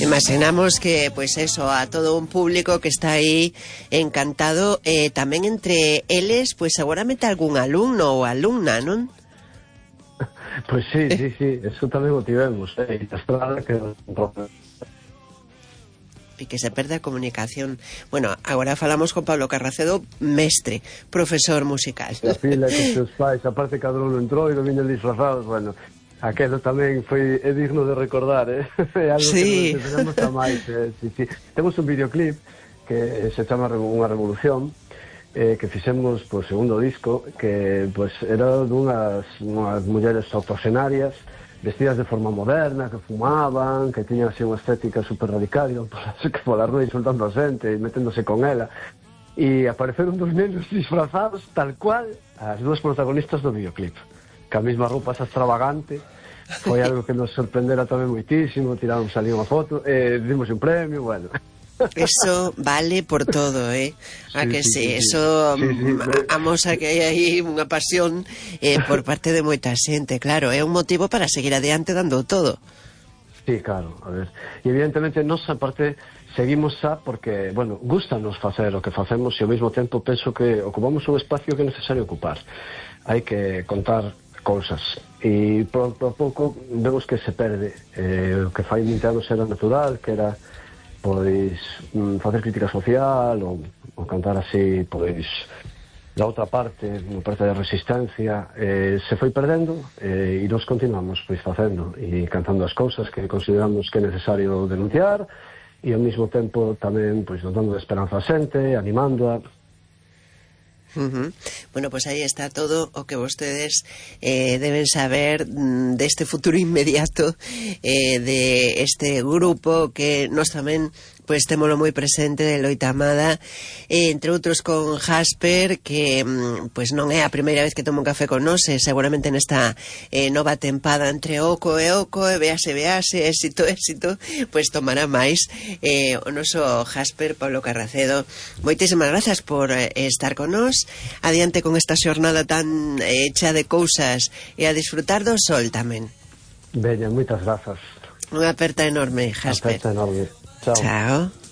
Imaginamos que, pues eso, a todo un público que está aí encantado, tamén entre eles, pues seguramente algún alumno ou alumna, non? Pois sí, eso tamén o tivemos, a estrada que E que se perde a comunicación. Bueno, agora falamos con Pablo Carracedo, mestre, profesor musical. A fila que os seus pais, aparte cada uno entrou e non viñan disfrazados, bueno, aquelo tamén é digno de recordar, é algo sí. que nos enseñamos a máis. Sí. Temos un videoclip que se chama Unha Revolución, que fixemos por segundo disco, que pues, era dunhas mulleres octogenarias, vestidas de forma moderna, que fumaban, que tiñan así unha estética super radical, iban pola rúa insultando a xente e meténdose con ela. E apareceron dos nenos disfrazados tal cual as dúas protagonistas do videoclip, que a mesma roupa esa extravagante. Foi algo que nos sorprendera tamén moitísimo, tiramos ali unha foto, dimos un premio, bueno. Eso vale por todo, a que sí. Eso amosa que hai aí unha pasión por parte de moita xente, claro, é un motivo para seguir adiante dando todo. Sí, claro, a ver. E evidentemente nos aparte seguimos porque, bueno, gustanos facer o que facemos e ao mesmo tempo penso que ocupamos un espacio que é necesario ocupar. Hai que contar cousas e por pouco vemos que se perde o que fai 20 anos era natural, que era pois facer crítica social ou cantar así, pois da outra parte, unha parte de resistencia, se foi perdendo e nós continuamos pois facendo e cantando as cousas que consideramos que é necesario denunciar e ao mesmo tempo tamén pois dando esperanza a xente, animándoa. Bueno, pues aí está todo o que vostedes deben saber deste futuro inmediato de este grupo que nos tamén pues témolo moi presente de Loita Amada, entre outros con Jasper, que pues non é a primeira vez que toma un café con nós, seguramente nesta nova tempada entre oco e oco, e véase, éxito, pues tomará máis o noso Jasper, Pablo Carracedo. Moitísimas grazas por estar con nós, adiante con esta xornada tan hecha de cousas e a disfrutar do sol tamén. Bella, moitas grazas. Unha aperta enorme, Jasper. Aperta enorme. Chao. Chao.